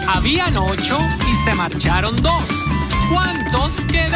Habían 8 y se marcharon 2. ¿Cuántos quedaron?